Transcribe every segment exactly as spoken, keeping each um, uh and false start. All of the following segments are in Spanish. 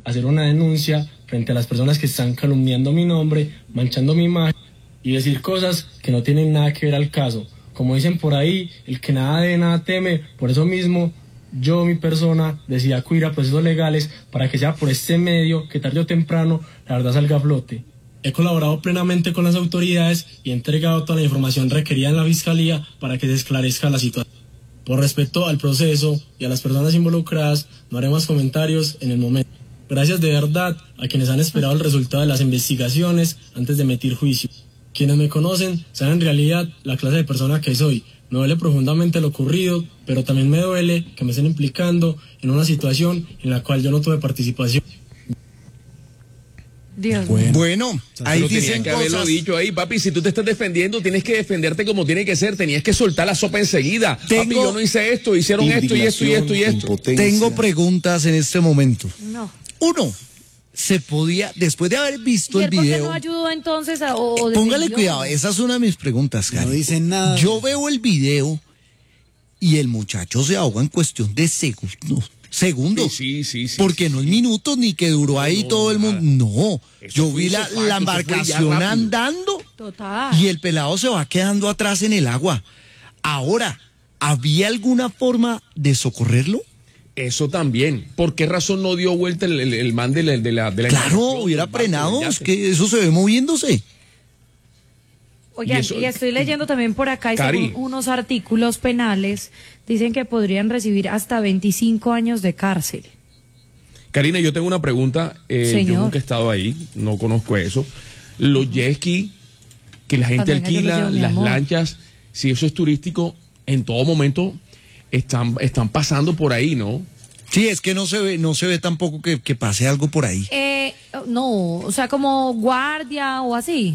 hacer una denuncia frente a las personas que están calumniando mi nombre, manchando mi imagen y decir cosas que no tienen nada que ver al caso. Como dicen por ahí, el que nada debe, nada teme. Por eso mismo, yo, mi persona, decidí acudir a procesos legales para que sea por este medio que tarde o temprano la verdad salga a flote. He colaborado plenamente con las autoridades y he entregado toda la información requerida en la Fiscalía para que se esclarezca la situación. Por respeto al proceso y a las personas involucradas, no haré más comentarios en el momento. Gracias de verdad a quienes han esperado el resultado de las investigaciones antes de emitir juicio. Quienes me conocen saben en realidad la clase de persona que soy. Me duele profundamente lo ocurrido, pero también me duele que me estén implicando en una situación en la cual yo no tuve participación. Dios Bueno, bueno ahí pero dicen que cosas. haberlo dicho ahí, papi. Si tú te estás defendiendo, tienes que defenderte como tiene que ser. Tenías que soltar la sopa enseguida. Tengo, papi, yo no hice esto, hicieron esto y esto y esto y esto. Impotencia. Tengo preguntas en este momento. No. Uno, se podía, después de haber visto ¿Y el él por qué video. no ayudó entonces a, o, o Póngale defendió? cuidado, esa es una de mis preguntas, Cari. No dicen nada. Yo veo el video y el muchacho se ahoga en cuestión de segundos. Segundos. Sí, sí, sí. Porque sí, no sí. es minutos ni que duró ahí no, todo el nada. mundo. No. Eso Yo fue vi un la, sofá, la eso fue ya embarcación rápido. andando Total. y el pelado se va quedando atrás en el agua. Ahora, ¿había alguna forma de socorrerlo? Eso también. ¿Por qué razón no dio vuelta el, el, el man de la, de la, de la Claro, embarcación, hubiera del barco, frenado, del es yate? que eso se ve moviéndose. Oigan, Y y, eso- estoy leyendo también por acá y Cari. según unos artículos penales dicen que podrían recibir hasta veinticinco años de cárcel. Karina, yo tengo una pregunta. Eh, yo Señor. nunca he estado ahí, no conozco eso. Los jet ski que la gente Cuando venga, yo los alquila, llevo, mi las amor. lanchas, si eso es turístico, en todo momento están, están pasando por ahí, ¿no? Sí, es que no se ve, no se ve tampoco que, que pase algo por ahí. Eh, no, o sea, como guardia o así.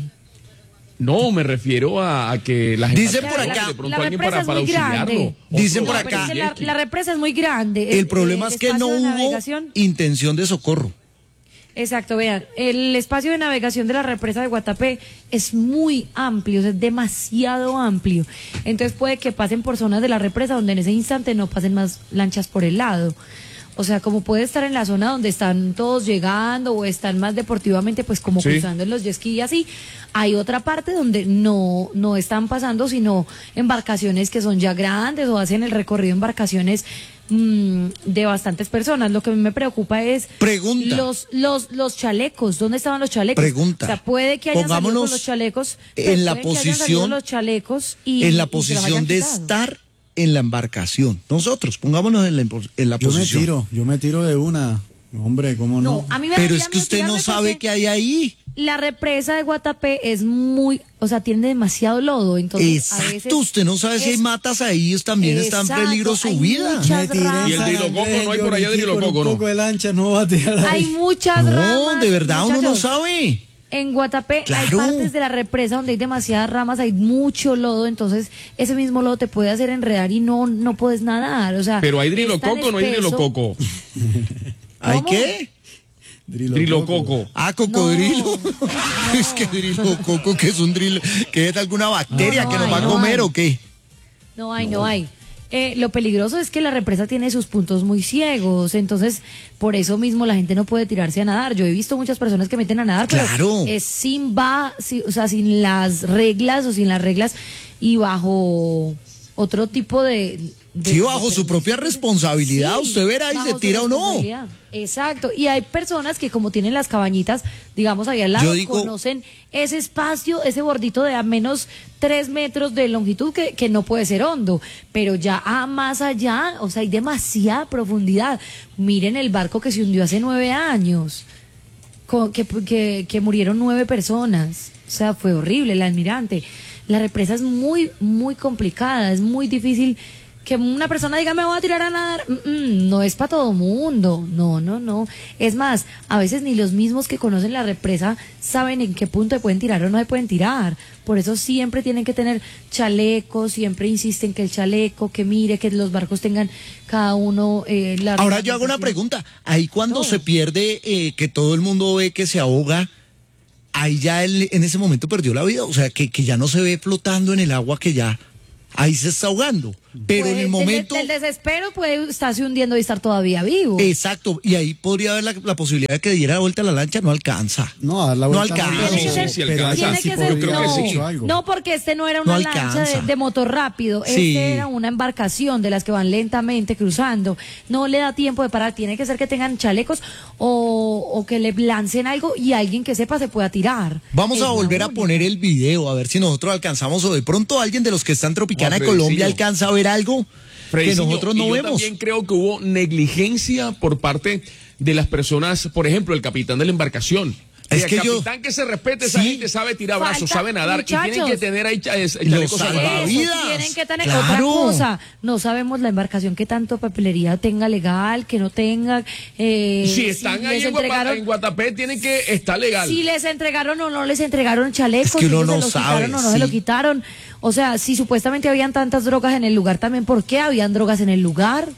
No, me refiero a, a que la gente... Dicen por La- acá, de pronto la alguien represa para, es para muy grande. auxiliarlo. Dicen Otro por jet acá- Pero es que la, ski. la represa es muy grande. El problema el es que no espacio de hubo navegación- intención de socorro. Exacto, vean, el espacio de navegación de la represa de Guatapé es muy amplio, o sea, es demasiado amplio. Entonces puede que pasen por zonas de la represa donde en ese instante no pasen más lanchas por el lado. O sea, como puede estar en la zona donde están todos llegando o están más deportivamente, pues como Sí. cruzando en los jet ski y así. Hay otra parte donde no, no están pasando, sino embarcaciones que son ya grandes o hacen el recorrido embarcaciones mm, de bastantes personas. Lo que a mí me preocupa es Pregunta. los los los chalecos. ¿Dónde estaban los chalecos? Pregunta. O sea, puede que hayan salido Pongámonos con los chalecos, en pero la puede que hayan salido posición- los chalecos y en la y se los posición hayan de quitado. estar en la embarcación. Nosotros, pongámonos en la, impo- en la Yo me posición. tiro, yo me tiro de una. Hombre, ¿cómo no? No, a mí me Pero daría es que miedo usted no tirarme sabe porque qué hay ahí. la represa de Guatapé es muy, o sea, tiene demasiado lodo, entonces a veces Exacto, usted no sabe si hay es- matas ahí, es- también está en Exacto, peligro su hay vida. muchas Me tiré en ramas. Y el San drilococo, Andrés, no hay por allá Yoriquí, drilococo, con un ¿no? poco de lancha, no va a tirar ahí. Hay muchas No, ramas. de verdad uno no muchachos. sabe. En Guatapé Claro. hay partes de la represa donde hay demasiadas ramas, hay mucho lodo, entonces ese mismo lodo te puede hacer enredar y no no puedes nadar, o sea. Pero hay es tan drilococo o no hay espeso. drilococo. ¿Hay ¿Cómo? qué? Drilococo. Ah, cocodrilo. Es que drilococo, que es un drilo, que es alguna bacteria No, que no nos va hay, a no comer hay. o qué. No hay, no hay. Eh, lo peligroso es que la represa tiene sus puntos muy ciegos, entonces por eso mismo la gente no puede tirarse a nadar. Yo he visto muchas personas que meten a nadar, pero Claro. es sin va, si- o sea, sin las reglas o sin las reglas y bajo otro tipo de, de- Sí, bajo de su propia responsabilidad, Sí, usted verá y bajo se su tira o no. responsabilidad. Exacto. Y hay personas que como tienen las cabañitas, digamos, ahí al lado, Yo digo- conocen ese espacio, ese bordito de a menos tres metros de longitud que, que no puede ser hondo. Pero ya a más allá, o sea, hay demasiada profundidad. Miren el barco que se hundió hace nueve años, co- que, que, que murieron nueve personas. O sea, fue horrible el almirante. La represa es muy, muy complicada, es muy difícil que una persona diga me voy a tirar a nadar. Mm, mm, no es para todo mundo, no, no, no. Es más, a veces ni los mismos que conocen la represa saben en qué punto se pueden tirar o no se pueden tirar. Por eso siempre tienen que tener chalecos, siempre insisten que el chaleco, que mire, que los barcos tengan cada uno eh, la Ahora yo hago una reglamentación. pregunta. Ahí cuando No. se pierde, eh, que todo el mundo ve que se ahoga, ahí ya él en ese momento perdió la vida. O sea, que, que ya no se ve flotando en el agua, que ya ahí se está ahogando. Pero Pues, en el del- momento... Del, desespero puede estarse hundiendo y estar todavía vivo. Exacto, y ahí podría haber la, la posibilidad de que diera la vuelta a la lancha, no alcanza. No, a dar la No vuelta alcanza. Tiene que Sí, ser- sí, pero alcanza. tiene sí que podría ser, creo que no, sí. hecho algo. no, porque este no era una No lancha alcanza. de, de motor rápido, Sí. este era una embarcación de las que van lentamente cruzando. No le da tiempo de parar, tiene que ser que tengan chalecos o, o que le lancen algo y alguien que sepa se pueda tirar. Vamos Es a la volver a única. poner el video, a ver si nosotros alcanzamos o de pronto alguien de los que están en Tropicana No, de Colombia Fredicillo. alcanza a ver algo que Fredicillo, nosotros no y yo vemos. también creo que hubo negligencia por parte de las personas, por ejemplo, el capitán de la embarcación. Es el que yo- capitán que se respete, esa Sí. gente sabe tirar Falta- brazos, sabe nadar y tienen muchachos. que tener ahí cha- es- Los chalecos salvavidas. salvavidas. Eso, tienen que tener Claro. otra cosa. No sabemos la embarcación que tanto papelería tenga legal, que no tenga. eh, Si están ahí les en, Guapa- entregaron- en Guatapé, tienen que estar legal. Si les entregaron o no les entregaron chalecos, Es que uno si ellos no se los sabe, quitaron o no se lo sí. quitaron. O sea, si supuestamente habían tantas drogas en el lugar, también, ¿por qué habían drogas en el lugar?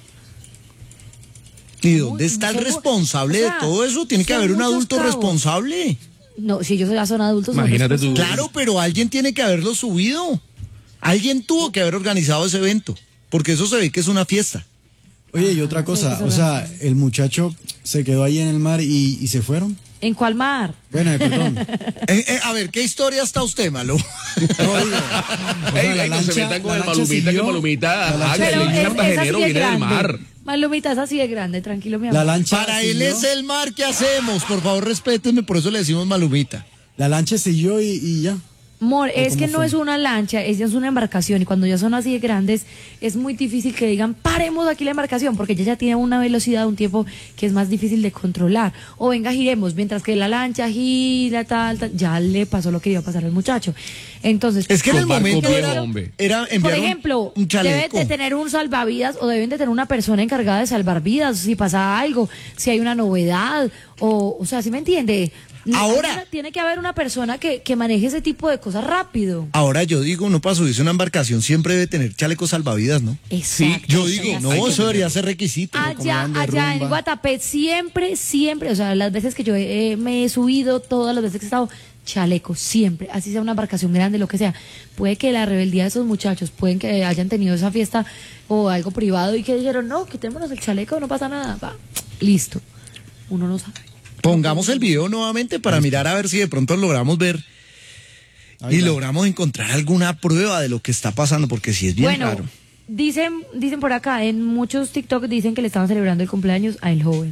¿Y dónde está el Muy- responsable o sea, de todo eso? Tiene que son haber un muchos adulto cabos. responsable. No, si ellos ya son adultos. son Imagínate tú. responsables. Claro, pero alguien tiene que haberlo subido. Alguien tuvo que haber organizado ese evento, porque eso se ve que es una fiesta. Oye, y otra sí, cosa, eso o es sea, verdad. el muchacho se quedó ahí en el mar y, y se fueron. ¿En cuál mar? Bueno, eh, perdón. Eh, eh, a ver, ¿qué historia está usted, Malo? No, digo, o sea, Ey, la ey, no se lancha- metan con la el lancha Malumita, que siguió, Malumita, la ajá, lancha que Pero el es, es cartagenero así de viene del grande. mar. Malumita es así de grande, tranquilo, mi amor. La lancha Para él siguió, es el mar que hacemos. Por favor, respétenme, por eso le decimos Malumita. La lancha siguió y, y ya. Amor, es cómo que no fue? es una lancha, es, es una embarcación y cuando ya son así de grandes es muy difícil que digan paremos aquí la embarcación porque ella ya tiene una velocidad, un tiempo que es más difícil de controlar. O venga, giremos, mientras que la lancha gira, tal, tal, ya le pasó lo que iba a pasar al muchacho. Entonces, Es que en el Con barco momento viejo, era, hombre. era por enviar un- ejemplo, un, deben chaleco. de tener un salvavidas o deben de tener una persona encargada de salvar vidas si pasa algo, si hay una novedad, o, o sea, ¿sí me entiende? Ahora- Tiene que haber una persona que, que maneje ese tipo de cosas rápido. Ahora yo digo, uno para subirse a una embarcación siempre debe tener chalecos salvavidas, ¿no? Exacto. Yo digo, no, eso debería ser requisito. Allá, van de allá en rumba. Guatapé, siempre, siempre, o sea, las veces que yo he- me he subido, todas las veces que he estado, chaleco, siempre, así sea una embarcación grande, lo que sea. Puede que la rebeldía de esos muchachos, pueden que hayan tenido esa fiesta o algo privado y que dijeron, no, quitémonos el chaleco, no pasa nada, va, listo. Uno no sabe. Pongamos el video nuevamente para mirar a ver si de pronto logramos ver Ahí y va. logramos encontrar alguna prueba de lo que está pasando, porque si es bien Bueno, raro. dicen, dicen por acá, en muchos TikTok dicen que le estaban celebrando el cumpleaños a el joven.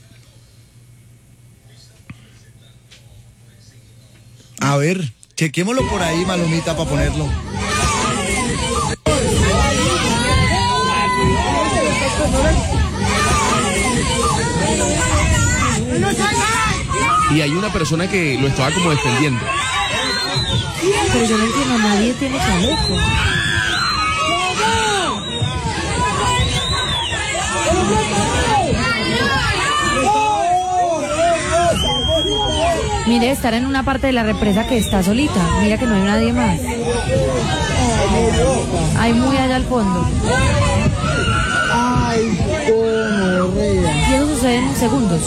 A ver, chequémoslo por ahí, Malumita, para ponerlo. Y hay una persona que lo estaba como defendiendo. Pero yo no entiendo, nadie tiene chaleco. Mire, estar en una parte de la represa que está solita. Mira que no hay nadie más. Hay muy allá al fondo. Y eso sucede en segundos.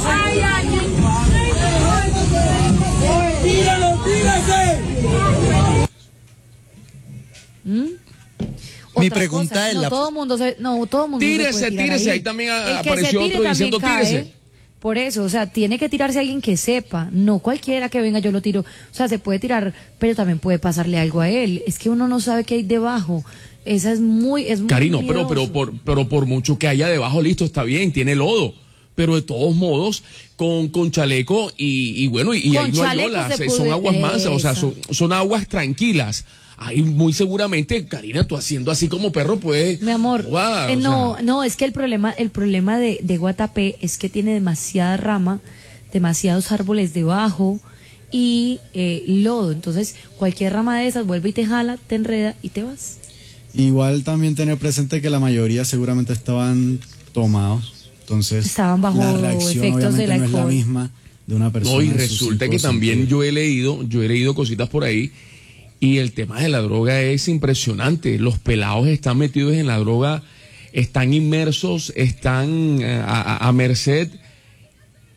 ¿Mm? Mi Otra pregunta cosa, es no la- todo mundo se, no todo mundo se Tírese, puede tirar tírese, ahí. ahí también a- El que se apareció tire otro también diciendo, cae. tírese. Por eso, o sea, tiene que tirarse alguien que sepa, no cualquiera que venga yo lo tiro. O sea, se puede tirar, pero también puede pasarle algo a él. Es que uno no sabe qué hay debajo. Esa es muy, es muy Karino, pero, pero, miedoso. por, pero por mucho que haya debajo, listo, está bien, tiene lodo. Pero de todos modos, con, con chaleco y, y bueno, y, y Con ahí no hay chaleco olas, se eh, son puede- aguas mansas, o sea, Esa. son, son aguas tranquilas. Ahí muy seguramente, Karina, tú haciendo así como perro puedes... Mi amor, Guau, eh, o no, sea, no, es que el problema, el problema de, de Guatapé es que tiene demasiada rama, demasiados árboles debajo y eh, lodo. Entonces, cualquier rama de esas vuelve y te jala, te enreda y te vas. Igual también tener presente que la mayoría seguramente estaban tomados. Entonces, Estaban bajo la reacción efectos obviamente del no es la alcohol. misma de una persona. no, y en su resulta que cinco también sentidos. yo he leído, yo he leído cositas por ahí, y el tema de la droga es impresionante. Los pelados están metidos en la droga, están inmersos, están eh, a, a- a merced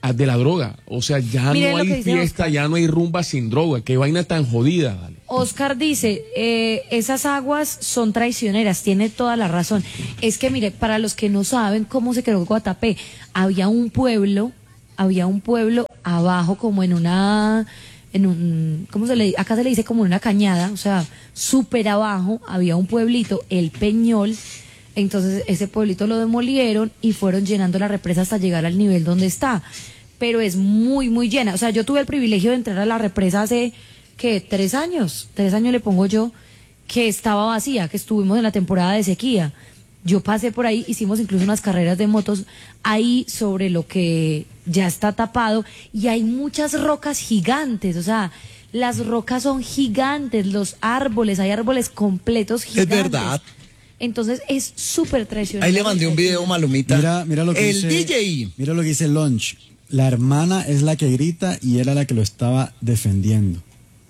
de la droga. O sea, ya Miren no lo que hay dice fiesta, Oscar. ya no hay rumba sin droga. Qué vaina tan jodida, vale. Oscar dice, eh, esas aguas son traicioneras, tiene toda la razón. Es que mire, para los que no saben cómo se creó Guatapé, había un pueblo, había un pueblo abajo como en una, en un, ¿cómo se le dice? Acá se le dice como en una cañada, o sea, súper abajo había un pueblito, el Peñol. Entonces ese pueblito lo demolieron y fueron llenando la represa hasta llegar al nivel donde está. Pero es muy, muy llena. O sea, yo tuve el privilegio de entrar a la represa hace, ¿qué? Tres años. Tres años le pongo yo, que estaba vacía, que estuvimos en la temporada de sequía. Yo pasé por ahí, hicimos incluso unas carreras de motos ahí sobre lo que ya está tapado y hay muchas rocas gigantes. O sea, las rocas son gigantes, los árboles, hay árboles completos gigantes. Es verdad. Entonces es súper traicionero. Ahí le mandé un video, Malumita. Mira, mira lo que el dice, D J. Mira lo que dice Lunch. La hermana es la que grita y era la que lo estaba defendiendo.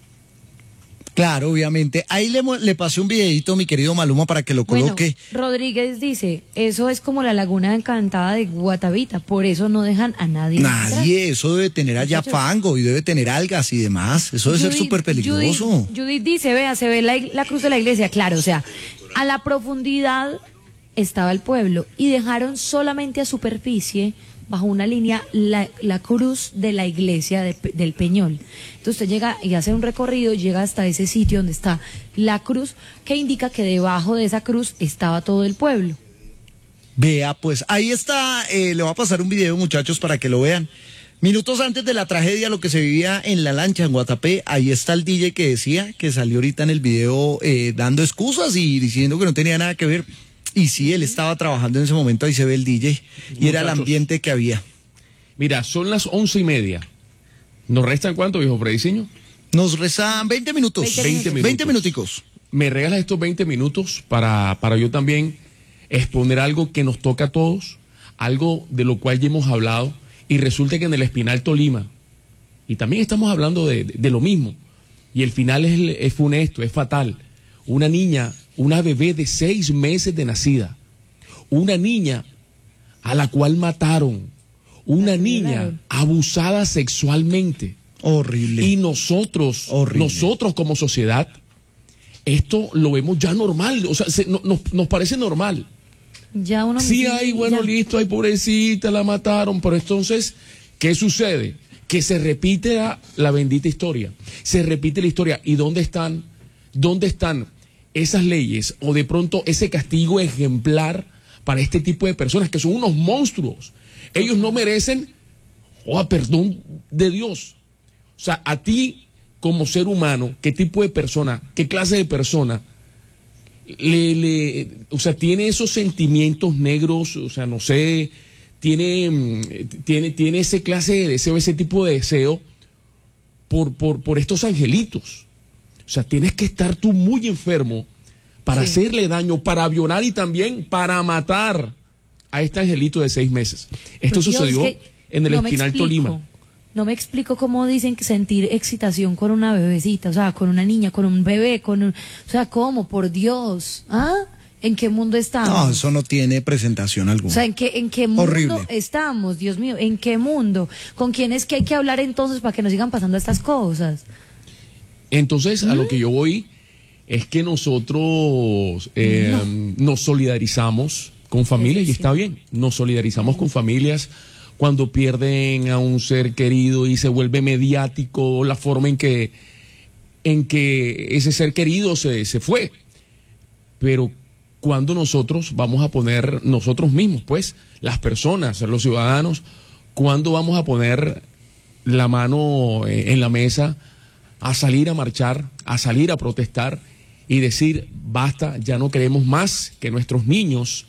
Claro, obviamente. Ahí le, mo- le pasé un videito, mi querido Maluma, para que lo Bueno, coloque. Rodríguez dice, eso es como la laguna encantada de Guatavita, por eso no dejan a nadie entrar. Nadie, eso debe tener allá Muchachos. fango y debe tener algas y demás. Eso debe ser Judith- súper peligroso. Judith, Judith dice, vea, se ve la, ig- la cruz de la iglesia, claro, o sea, a la profundidad estaba el pueblo y dejaron solamente a superficie, bajo una línea, la, la cruz de la iglesia de Pe- del Peñol. Entonces usted llega y hace un recorrido, llega hasta ese sitio donde está la cruz, que indica que debajo de esa cruz estaba todo el pueblo. Vea, pues ahí está, eh, le voy a pasar un video, muchachos, para que lo vean. Minutos antes de la tragedia, lo que se vivía en la lancha en Guatapé, ahí está el D J que decía, que salió ahorita en el video eh, dando excusas y diciendo que no tenía nada que ver. Y sí, él estaba trabajando en ese momento, ahí se ve el D J, y era el Muchachos. ambiente que había. Mira, son las once y media. ¿Nos restan cuánto, viejo Frediciño? Nos rezan veinte minutos. veinte minutos. veinte minuticos. ¿Me regalas estos veinte minutos para, para yo también exponer algo que nos toca a todos? Algo de lo cual ya hemos hablado. Y resulta que en el Espinal Tolima, y también estamos hablando de, de, de lo mismo, y el final es, es funesto, es fatal. Una niña, una bebé de seis meses de nacida, una niña a la cual mataron, una niña abusada sexualmente. Horrible. Y nosotros, Horrible. nosotros como sociedad, esto lo vemos ya normal, o sea, se- no- nos, nos parece normal. Ya uno Sí, hay, bueno, ya. listo, hay pobrecita, la mataron, pero entonces, ¿qué sucede? Que se repite la, la bendita historia, se repite la historia. ¿Y dónde están, dónde están esas leyes o de pronto ese castigo ejemplar para este tipo de personas que son unos monstruos? Ellos no merecen, oh, perdón de Dios. O sea, a ti como ser humano, ¿qué tipo de persona, qué clase de persona le, le, o sea, tiene esos sentimientos negros, o sea, no sé, tiene, mm, tiene, tiene ese clase de deseo, ese tipo de deseo por, por, por estos angelitos? O sea, tienes que estar tú muy enfermo para Sí. hacerle daño, para violar y también para matar a este angelito de seis meses. Esto Pues, Dios, sucedió es que en el no me Espinal explico. Tolima. No me explico cómo dicen que sentir excitación con una bebecita, o sea, con una niña, con un bebé, con un, o sea, ¿cómo? Por Dios, ¿ah? ¿En qué mundo estamos? No, eso no tiene presentación O alguna. sea, ¿en qué, en qué mundo Horrible. estamos? Dios mío, ¿en qué mundo? ¿Con quién es que hay que hablar entonces para que nos sigan pasando estas cosas? Entonces, a lo que yo voy es que nosotros eh, nos solidarizamos con familias, y está bien, nos solidarizamos con familias cuando pierden a un ser querido y se vuelve mediático la forma en que, en que ese ser querido se, se fue. Pero cuando nosotros vamos a poner, nosotros mismos, pues, las personas, los ciudadanos, cuando vamos a poner la mano eh, en la mesa a salir a marchar, a salir a protestar y decir, basta, ya no queremos más que nuestros niños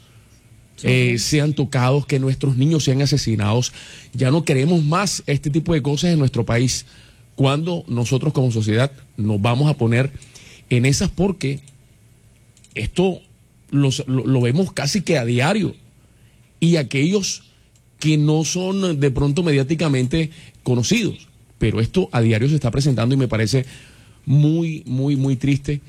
eh, sean tocados, que nuestros niños sean asesinados, ya no queremos más este tipo de cosas en nuestro país? Cuando nosotros como sociedad nos vamos a poner en esas, porque esto los, lo, lo vemos casi que a diario, y aquellos que no son de pronto mediáticamente conocidos, pero esto a diario se está presentando y me parece muy, muy, muy triste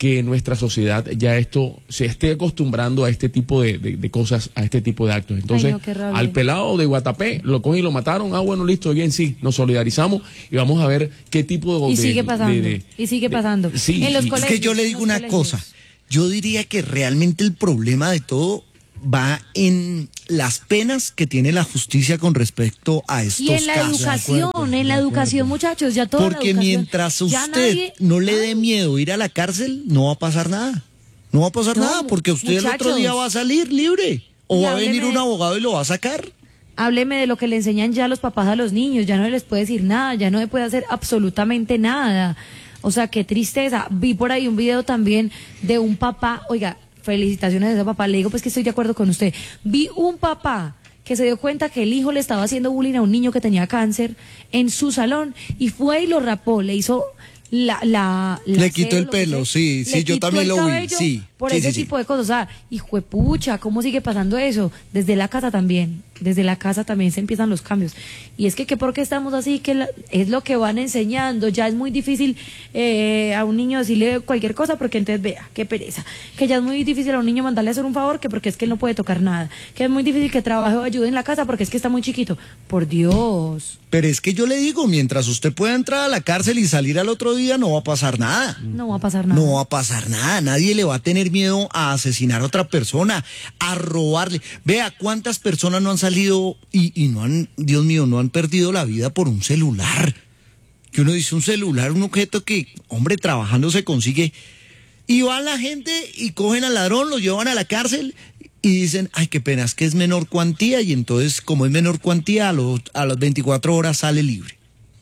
que nuestra sociedad ya esto se esté acostumbrando a este tipo de, de, de cosas, a este tipo de actos. Entonces, Ay, no, qué rabia. al pelado de Guatapé lo cogen y lo mataron. Ah, bueno, listo, bien, sí, nos solidarizamos y vamos a ver qué tipo de... Y sigue pasando, de- de- y sigue de- pasando. sí, En los sí. Es colegios, que yo le en digo los una colegios. cosa. Yo diría que realmente el problema de todo va en las penas que tiene la justicia con respecto a estos Y en la casos. educación, en la educación, muchachos, ya toda la Porque educación, mientras ya usted nadie- no le dé miedo ir a la cárcel, no va a pasar nada. No va a pasar No, nada porque usted el otro muchachos. día va a salir libre. O Y va a venir hábleme- un abogado y lo va a sacar. Hábleme de lo que le enseñan ya los papás a los niños, ya no les puede decir nada, ya no le puede hacer absolutamente nada. O sea, qué tristeza. Vi por ahí un video también de un papá, oiga, felicitaciones a ese papá, le digo pues que estoy de acuerdo con usted. Vi un papá que se dio cuenta que el hijo le estaba haciendo bullying a un niño que tenía cáncer en su salón y fue y lo rapó, le hizo la... la, la Le quitó cero, el lo que pelo, sea, sí, le sí, yo quitó también el lo vi, cabello sí, Por sí, ese sí, sí. tipo de cosas. O sea, hijo de pucha, ¿cómo sigue pasando eso? Desde la casa también, desde la casa también se empiezan los cambios. Y es que, que ¿por qué estamos así? Que la- es lo que van enseñando. Ya es muy difícil eh, a un niño decirle cualquier cosa porque entonces vea, qué pereza. Que ya es muy difícil a un niño mandarle a hacer un favor que porque es que él no puede tocar nada. Que es muy difícil que trabaje o ayude en la casa porque es que está muy chiquito. Por Dios. Pero es que yo le digo, mientras usted pueda entrar a la cárcel y salir al otro día, no va a pasar nada. No va a pasar nada. No va a pasar nada, nadie le va a tener miedo a asesinar a otra persona, a robarle. Vea cuántas personas no han salido y, y no han, Dios mío, no han perdido la vida por un celular. Que uno dice un celular, un objeto que, hombre, trabajando se consigue. Y va la gente y cogen al ladrón, lo llevan a la cárcel y dicen, ay, qué pena, es que es menor cuantía. Y entonces, como es menor cuantía, a, los, a las veinticuatro horas sale libre.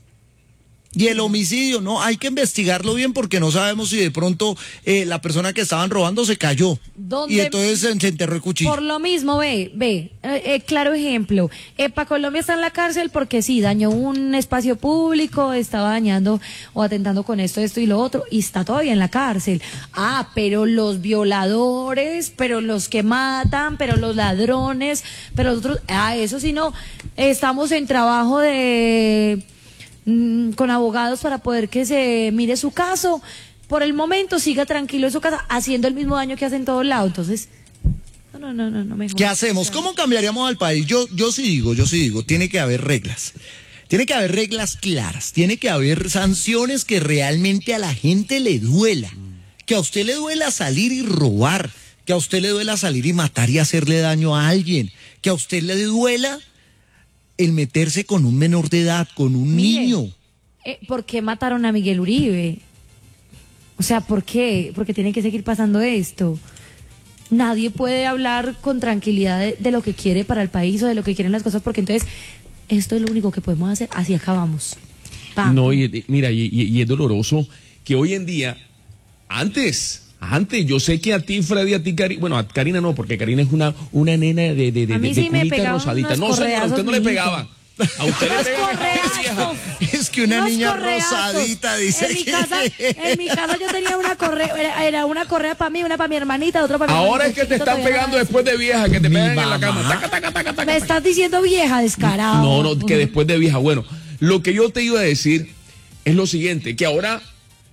Y el homicidio, no, hay que investigarlo bien porque no sabemos si de pronto eh, la persona que estaban robando se cayó. ¿Dónde- Y entonces se, se enterró el cuchillo. Por lo mismo, ve, ve, eh, eh, claro ejemplo. Epa Colombia está en la cárcel porque sí, dañó un espacio público, estaba dañando o atentando con esto, esto y lo otro, y está todavía en la cárcel. Ah, pero los violadores, pero los que matan, pero los ladrones, pero los otros, ah, eso sí no, estamos en trabajo de mm, con abogados para poder que se mire su caso. Por el momento siga tranquilo en su casa haciendo el mismo daño que hace en todos lados. Entonces, no, no, no, no, no mejor. ¿Qué hacemos? ¿Cómo cambiaríamos al país? Yo, yo sí digo, yo sí digo, tiene que haber reglas. Tiene que haber reglas claras, tiene que haber sanciones que realmente a la gente le duela. Que a usted le duela salir y robar, que a usted le duela salir y matar y hacerle daño a alguien, que a usted le duela el meterse con un menor de edad, con un Mire, niño. eh, ¿por qué mataron a Miguel Uribe? O sea, ¿por qué? Porque tiene que seguir pasando esto. Nadie puede hablar con tranquilidad de, de lo que quiere para el país o de lo que quieren las cosas, porque entonces esto es lo único que podemos hacer, así acabamos. Pam. No, y, y- mira, y, y- y es doloroso que hoy en día, antes, antes, yo sé que a ti, Freddy, a ti, Karina, bueno, a Karina no, porque Karina es una, una nena de, de, de, A mí de sí me cunita pegaban rosadita. unos No, señora, a usted no le correazos, pegaba. A usted le Unos pegaban. correazos. Es que una Unos niña correazos. rosadita dice en mi que- casa, en mi casa yo tenía una correa, era, era una correa para mí, una para mi hermanita, otra para mi Ahora es hermanito que te chiquito, están todavía pegando nada. después de vieja, que te Mi pegan en la mamá. cama. Taca, taca, taca, taca, Me taca. estás diciendo vieja, descarado. No, no, que después de vieja. Bueno, lo que yo te iba a decir es lo siguiente, que ahora,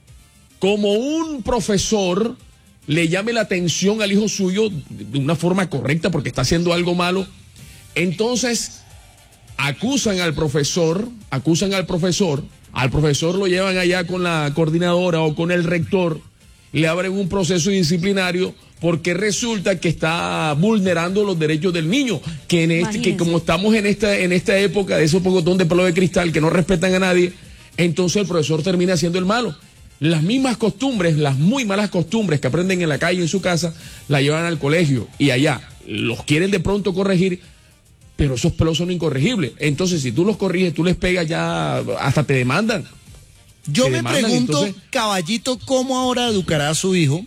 como un profesor le llame la atención al hijo suyo de una forma correcta porque está haciendo algo malo, entonces acusan al profesor, acusan al profesor, al profesor lo llevan allá con la coordinadora o con el rector, le abren un proceso disciplinario porque resulta que está vulnerando los derechos del niño, que en este, que Imagínense. como estamos en esta, en esta época de esos pocotón de pelo de cristal que no respetan a nadie, entonces el profesor termina siendo el malo. Las mismas costumbres, las muy malas costumbres que aprenden en la calle, en su casa, la llevan al colegio y allá los quieren de pronto corregir, pero esos pelos son incorregibles. Entonces, si tú los corriges, tú les pegas ya, hasta te demandan. Yo Te me demandan, pregunto, entonces- Caballito, ¿cómo ahora educará a su hijo?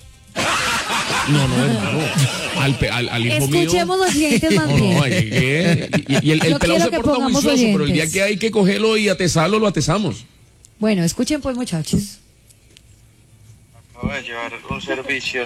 No, no, hermano. Al, pe- al, al hijo mío. Escuchemos los oyentes más No, bien. no, hay que- y, y el, el Yo pelado quiero se que porta pongamos juicioso, pero el día oyentes. que hay que cogerlo y atesarlo, lo atesamos. Bueno, escuchen pues, muchachos. Acabo de llevar un servicio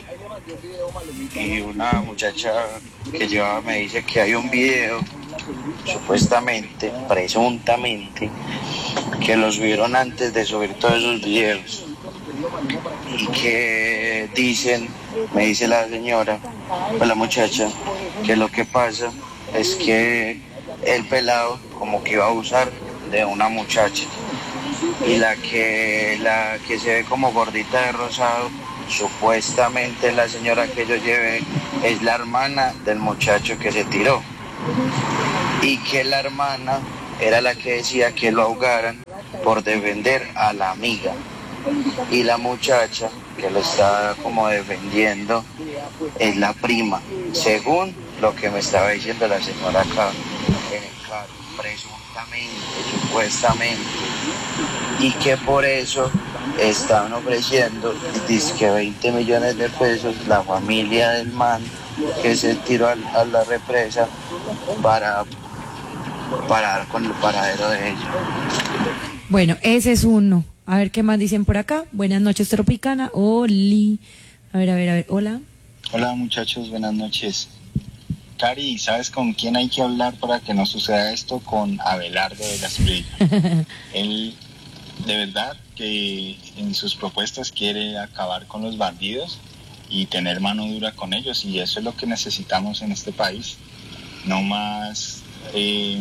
y una muchacha que llevaba me dice que hay un video, supuestamente, presuntamente, que los vieron antes de subir todos esos videos. y que dicen, me dice la señora, o la muchacha, que lo que pasa es que el pelado como que iba a abusar de una muchacha y la que, la que se ve como gordita de rosado, supuestamente la señora que yo llevé es la hermana del muchacho que se tiró y que la hermana era la que decía que lo ahogaran por defender a la amiga y la muchacha que lo está como defendiendo es la prima, según lo que me estaba diciendo la señora acá en el carro, presuntamente, supuestamente, y que por eso estaban ofreciendo dizque veinte millones de pesos la familia del man que se tiró a, a la represa para parar con el paradero de ella. Bueno, ese es uno. A ver qué más dicen por acá. Buenas noches, Tropicana. Oli. A ver, a ver, a ver. Hola. Hola muchachos, buenas noches. Cari, ¿sabes con quién hay que hablar para que no suceda esto? Con Abelardo de la Espriella. Él, de verdad, que en sus propuestas quiere acabar con los bandidos y tener mano dura con ellos, y eso es lo que necesitamos en este país. No más eh,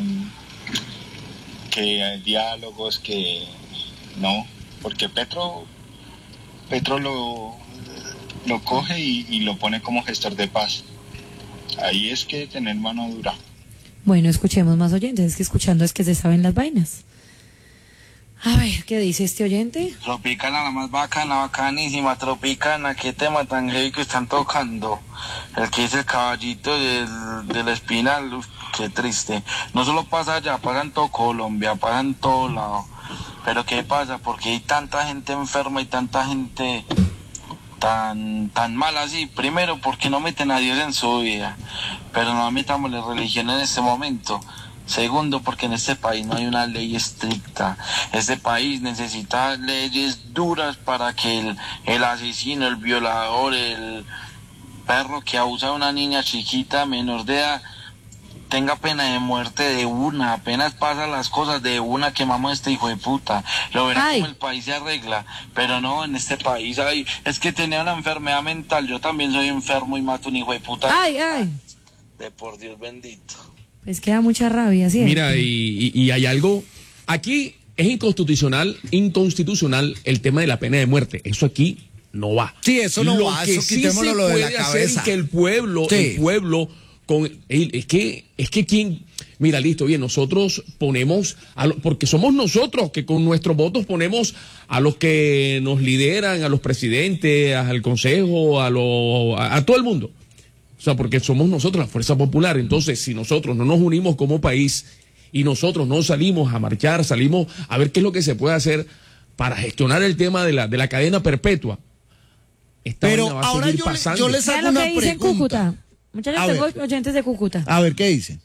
que diálogos, que no, porque Petro, Petro lo, lo coge y, y lo pone como gestor de paz. Ahí es que tener mano dura. Bueno, escuchemos más oyentes, es que escuchando es que se saben las vainas. A ver, ¿qué dice este oyente? Tropicana, la más bacana, bacanísima, Tropicana, qué tema tan heavy que están tocando. El que es el caballito del, del Espinal, uf, qué triste. No solo pasa allá, pasa en todo Colombia, pasa en todo lado. Pero ¿qué pasa? Porque hay tanta gente enferma y tanta gente tan, tan mala así. Primero, porque no meten a Dios en su vida, pero no metamos la religión en este momento. Segundo, porque en este país no hay una ley estricta. Este país necesita leyes duras para que el, el asesino, el violador, el perro que abusa de una niña chiquita, menor de edad, tenga pena de muerte de una. Apenas pasan las cosas de una, quemamos a este hijo de puta. Lo verán como el país se arregla. Pero no, en este país hay, es que tenía una enfermedad mental. Yo también soy enfermo y mato un hijo de puta. Ay, ay. De por Dios bendito. Pues queda mucha rabia, ¿sí? Mira, y, y, y hay algo, aquí es inconstitucional, inconstitucional el tema de la pena de muerte. Eso aquí no va. Sí, eso no lo va, que eso sí quitémoslo se lo de la puede hacer cabeza. es que el pueblo, Sí. el pueblo, con es que, es que quien, mira, listo, bien, nosotros ponemos, a lo, porque somos nosotros que con nuestros votos ponemos a los que nos lideran, a los presidentes, al consejo, a, lo, a, a todo el mundo. O sea, porque somos nosotros la fuerza popular. Entonces, si nosotros no nos unimos como país y nosotros no salimos a marchar, salimos a ver qué es lo que se puede hacer para gestionar el tema de la, de la cadena perpetua, esta Pero vaina va a ahora seguir yo, pasando. yo les ¿Saben hago lo una que dicen en pregunta. Cúcuta? Muchachos, A tengo ver. oyentes de Cúcuta. A ver, ¿qué dicen?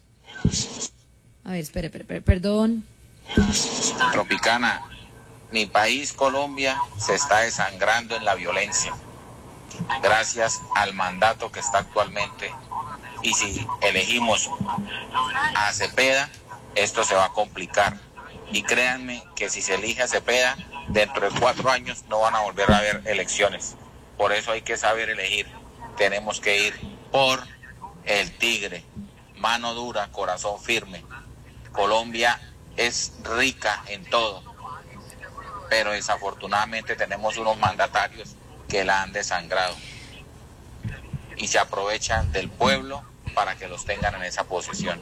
A ver, espere, espere, espere, perdón. Tropicana, mi país, Colombia, se está desangrando en la violencia, gracias al mandato que está actualmente. Y si elegimos a Cepeda, esto se va a complicar. Y créanme que si se elige a Cepeda, dentro de cuatro años no van a volver a haber elecciones. Por eso hay que saber elegir. Tenemos que ir por el tigre, mano dura, corazón firme. Colombia es rica en todo, pero desafortunadamente tenemos unos mandatarios que la han desangrado y se aprovechan del pueblo para que los tengan en esa posición.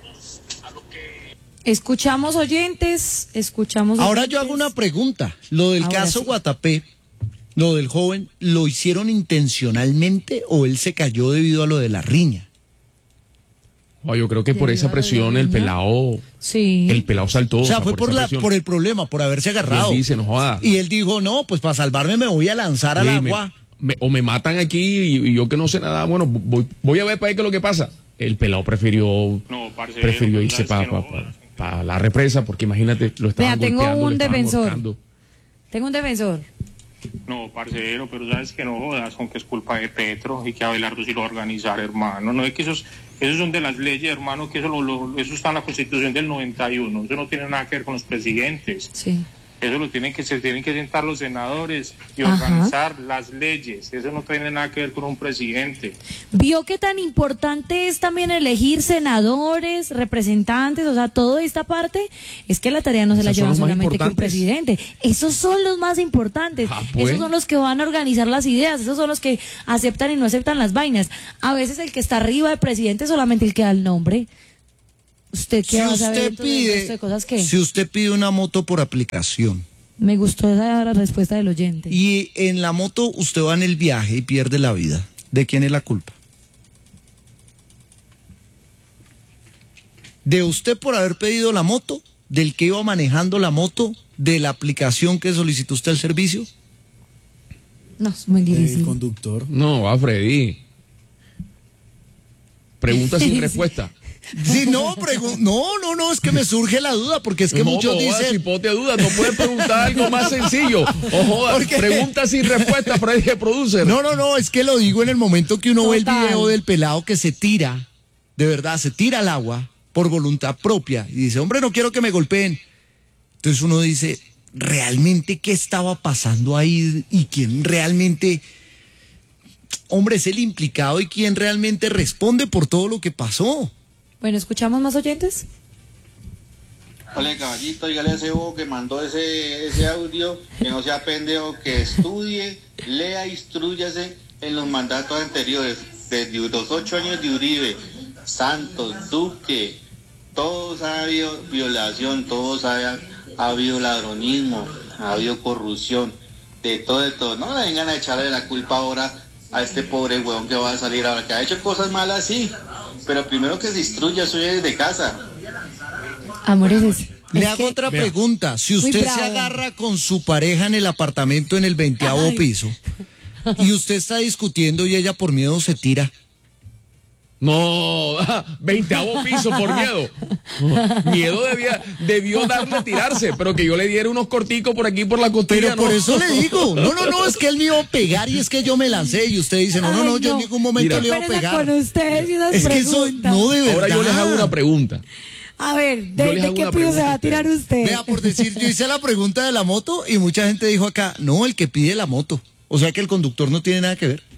Escuchamos oyentes, escuchamos Ahora oyentes. yo hago una pregunta. Lo del Ahora caso sí. Guatapé, lo del joven, ¿lo hicieron intencionalmente o él se cayó debido a lo de la riña? Oh, yo creo que por Debido esa a la presión el riña. pelado, Sí. el pelado saltó. O sea, fue por, esa la, presión. por el problema, por haberse agarrado. Él dice, no joda. Y él dijo, no, pues para salvarme me voy a lanzar al Sí, me- agua. me- o me matan aquí y, y yo que no sé nada, bueno, voy, voy a ver para ver qué es lo que pasa. El pelado prefirió, No, parcero, prefirió pero irse sabes para que no pa, jodas. pa la represa, porque imagínate, lo estaban Vea, tengo golpeando, un le estaban defensor. ahorcando. Tengo un defensor. No, parcero, pero sabes que no jodas, con que es culpa de Petro y que Abelardo sí lo va a organizar, hermano. No es que esos, esos son de las leyes, hermano, que eso, lo, lo- eso está en la Constitución del noventa y uno. Eso no tiene nada que ver con los presidentes. Sí. Eso lo tienen que, se tienen que sentar los senadores y Ajá. organizar las leyes. Eso no tiene nada que ver con un presidente. ¿Vio qué tan importante es también elegir senadores, representantes, o sea, toda esta parte? Es que la tarea no se la Esos son lleva los más solamente que un importantes. presidente. Esos son los más importantes. Ah, pues. Esos son los que van a organizar las ideas. Esos son los que aceptan y no aceptan las vainas. A veces el que está arriba del presidente es solamente el que da el nombre. ¿Usted qué Si va a saber usted entonces del resto pide, de cosas que? si usted pide una moto por aplicación Me gustó esa respuesta del oyente. y en la moto usted va en el viaje y pierde la vida, ¿de quién es la culpa? ¿De usted por haber pedido la moto? ¿Del que iba manejando la moto? ¿De la aplicación que solicitó usted el servicio? No, es muy El difícil. conductor. No, va Freddy. Pregunta sin respuesta. Sí, no, pregu- no, no, no, es que me surge la duda, porque es que no, muchos no, dicen... Si pote duda, no puedes preguntar algo más sencillo. Ojo, Porque- pregunta sin respuesta, Freddy, que producer. No, no, no, es que lo digo en el momento que uno ve el Total. video del pelado que se tira, de verdad, se tira al agua por voluntad propia y dice, hombre, no quiero que me golpeen. Entonces uno dice, ¿realmente qué estaba pasando ahí? ¿Y quién realmente, hombre, es el implicado y quién realmente responde por todo lo que pasó? Bueno, ¿escuchamos más oyentes? Hola caballito, dígale a ese bobo que mandó ese, ese audio, que no sea pendejo, que estudie, lea, instrúyase en los mandatos anteriores, desde los ocho años de Uribe, Santos, Duque, todos ha habido violación, todos ha, ha habido ladronismo, ha habido corrupción, de todo, de todo. No le vengan a echarle la culpa ahora a este pobre huevón que va a salir ahora, que ha hecho cosas malas, sí, pero primero que se instruya, eso ya desde casa. Amores, es, Le es hago que- otra Vea. pregunta. Si Muy usted se bravo. agarra con su pareja en el apartamento en el veinteavo Ay. piso y usted está discutiendo y ella por miedo se tira, No, veinteavo piso por miedo. No, miedo debía, debió darle a tirarse, pero que yo le diera unos corticos por aquí por la costilla. pero por no. eso le digo, no, no, no, es que él me iba a pegar y es que yo me lancé y usted dice, no, no, no, Ay, yo en no. ningún momento Mira. le iba a Espérense pegar. con ustedes y unas Es que eso, preguntas. no, de verdad. Ahora yo les hago una pregunta. A ver, Yo ¿de, les de hago qué una piso se pregunta va a a tirar usted? Vea, por decir, yo hice la pregunta de la moto y mucha gente dijo acá, no, el que pide la moto. O sea que el conductor no tiene nada que ver.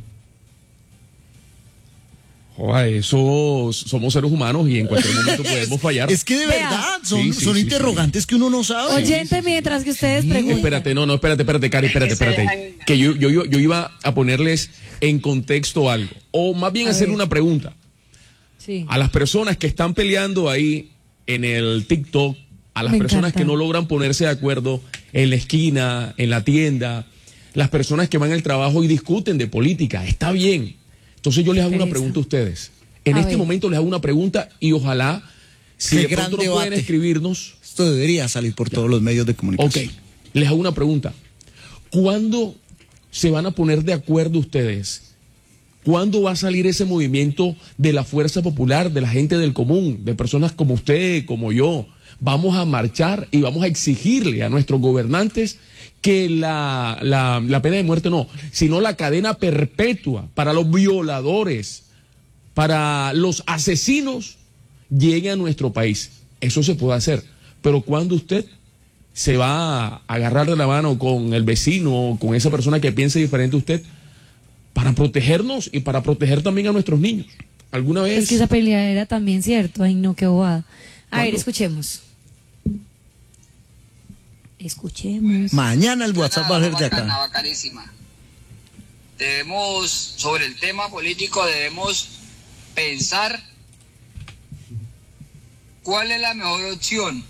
Joder, eso somos seres humanos y en cualquier momento podemos fallar. Es que de Vea. verdad, son, Sí, sí, son sí, interrogantes que uno no sabe. Oyente, mientras que ustedes preguntan. Espérate, no, no, espérate, espérate, Cari, espérate, espérate. Que yo, yo, yo, yo iba a ponerles en contexto algo. O más bien A hacer ver. una pregunta. Sí. A las personas que están peleando ahí en el TikTok, a las Me personas encanta. que no logran ponerse de acuerdo en la esquina, en la tienda, las personas que van al trabajo y discuten de política, está bien. Entonces yo les hago una Pereza. pregunta a ustedes. En A este ver. momento les hago una pregunta y ojalá, si Qué de gran pronto no pueden debate. escribirnos, Esto debería salir por todos los medios de ok, comunicación. les hago una pregunta. ¿Cuándo se van a poner de acuerdo ustedes? ¿Cuándo va a salir ese movimiento de la fuerza popular, de la gente del común, de personas como usted, como yo? Vamos a marchar y vamos a exigirle a nuestros gobernantes que la, la, la pena de muerte no, sino la cadena perpetua para los violadores, para los asesinos, llegue a nuestro país. Eso se puede hacer. Pero cuando usted se va a agarrar de la mano con el vecino, con esa persona que piense diferente a usted, para protegernos y para proteger también a nuestros niños. ¿Alguna vez? Es que esa pelea era también cierto. Ay, no, qué bobada. A ver, ¿Cuándo? escuchemos. Escuchemos. Mañana el WhatsApp va a ser de Bacana, acá. bacanísima. Debemos, sobre el tema político, debemos pensar cuál es la mejor opción.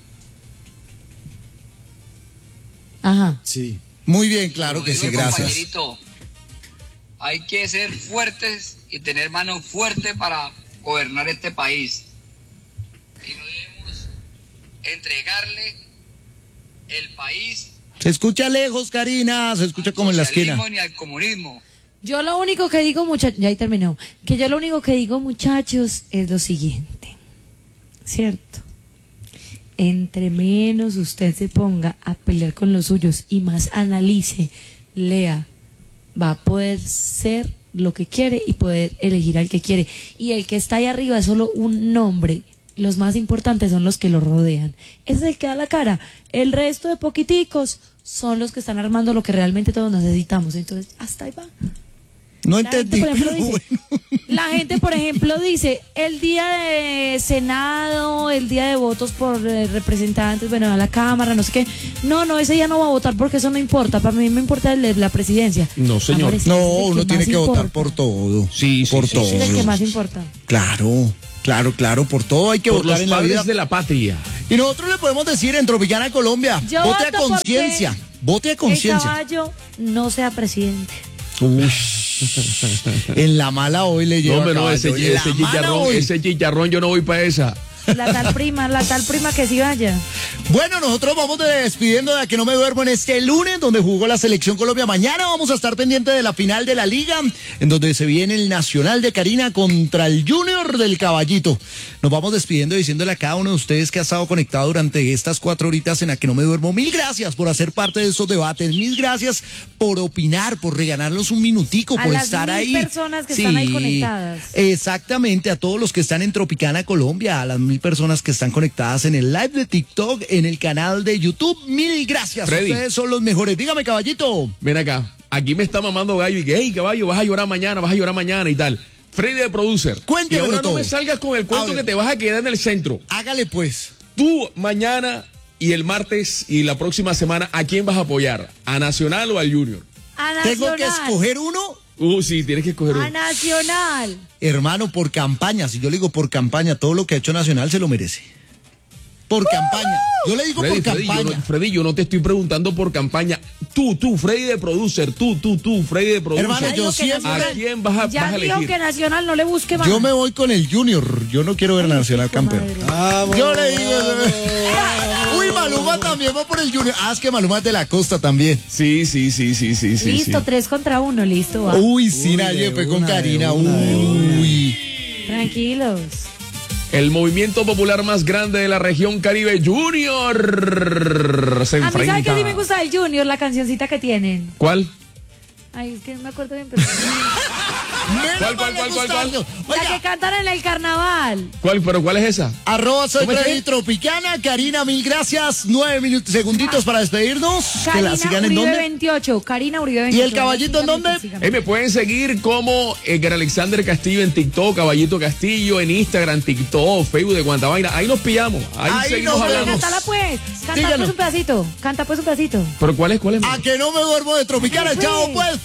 Ajá. Sí. Muy bien, claro Como que dijo sí, el gracias. compañerito, hay que ser fuertes y tener manos fuertes para gobernar este país. Y no debemos entregarle el país Se escucha lejos, Karina, se escucha como en la esquina. al socialismo ni al comunismo. Yo lo único que digo, muchachos, ya ahí terminó, que yo lo único que digo, muchachos, es lo siguiente, ¿cierto? Entre menos usted se ponga a pelear con los suyos y más analice, lea, va a poder ser lo que quiere y poder elegir al que quiere. Y el que está ahí arriba es solo un nombre, los más importantes son los que lo rodean. Ese es el que da la cara. El resto de poquiticos son los que están armando lo que realmente todos necesitamos. Entonces, hasta ahí va. No La gente, entendí, por ejemplo, pero dice, bueno. la gente, por ejemplo, dice, el día de Senado, el día de votos por eh, representantes, bueno, a la Cámara, no sé qué. No, no, ese día no va a votar porque eso no importa. Para mí me importa el de la presidencia. No, señor. Amor, ese No, es el uno tiene más que votar importa. por todo. Sí, sí, por sí, todo. Ese es el que más importa. Claro, claro, claro, por todo hay que Por votar los en la padres vida. de la patria. Y nosotros le podemos decir en Tropicana Colombia, Yo vote a voto porque conciencia, vote a El conciencia. caballo no sea presidente. Ush, en la mala hoy le No, lleva hombre, no, caballo, ese, en la ese mala chicharrón, hoy. ese chicharrón yo no voy para esa. La tal prima, la tal prima que sí vaya. Bueno, nosotros vamos despidiendo de A Que No Me Duermo en este lunes, donde jugó la Selección Colombia. Mañana vamos a estar pendientes de la final de la Liga, en donde se viene el Nacional de Karina contra el Junior del Caballito. Nos vamos despidiendo diciéndole a cada uno de ustedes que ha estado conectado durante estas cuatro horitas en A Que No Me Duermo. Mil gracias por hacer parte de estos debates. Mil gracias por opinar, por regalarnos un minutico, A por las estar mil ahí. personas que están ahí conectadas. Exactamente, a todos los que están en Tropicana Colombia, a las mil personas que están conectadas en el live de TikTok, en el canal de YouTube. Mil gracias. Freddy. Ustedes son los mejores. Dígame, caballito. Ven acá, aquí me está mamando gallo y que, hey, caballo, vas a llorar mañana, vas a llorar mañana y tal. Freddy de Producer. Cuéntemelo Y ahora todo. no me salgas con el cuento A ver. que te vas a quedar en el centro. Hágale pues. Tú mañana y el martes y la próxima semana, ¿a quién vas a apoyar? ¿A Nacional o al Junior? A Nacional. Tengo que escoger uno. Uh, sí, tienes que escoger A uno. Nacional. Hermano, por campaña. Si yo le digo por campaña, todo lo que ha hecho Nacional se lo merece. Por campaña. Yo le digo Freddy, por Freddy, yo campaña. no, Freddy, yo no te estoy preguntando por campaña. Tú, tú, Freddy de Producer, tú, tú, tú, Freddy de Producer. Hermano, Ya yo dijo que siempre- ¿A Nacional- quién vas a, Ya vas a dijo elegir? que Nacional no le busque más. Yo me voy con el Junior. Yo no quiero ver a Nacional hijo de campeón. madre. Vamos, Yo le digo. vamos. Uy, Maluma también va por el Junior. Ah, es que Maluma es de la costa también. Sí, sí, sí, sí, sí, sí. Listo, sí. tres contra uno, listo. Va. Uy, sí, Uy, nadie de fue con una, de Karina. una, de Uy. Tranquilos. El movimiento popular más grande de la región Caribe, Junior, se A mí, enfrenta. ¿sabe que sí me gusta el Junior, la cancioncita que tienen? ¿Cuál? Ay, es que no me acuerdo bien, pero... Menos ¿Cuál, cuál, mal le cuál, gusta cuál, algo. La Oiga, que cantan en el carnaval. ¿Cuál? ¿Pero cuál es esa? arroba soy ¿Cómo es Freddy que? Tropicana. Karina, mil gracias. Nueve minutos, segunditos para despedirnos. Que la Karina sigan en Uribe dónde. veintiocho. Karina Uribe ¿Y veintiocho. el caballito en dónde? Síganme, Eh, me pueden seguir como Edgar Alexander Castillo en TikTok, Caballito Castillo en Instagram, TikTok, Facebook de cuanta vaina. Ahí nos pillamos. Ahí, Ahí seguimos nos hablando. vemos. Cántala pues. Canta Díganos. pues un pedacito. Canta pues un pedacito. ¿Pero cuál es? ¿Cuál es? A que no me duermo de Tropicana. Ay, Chao, pues. pues.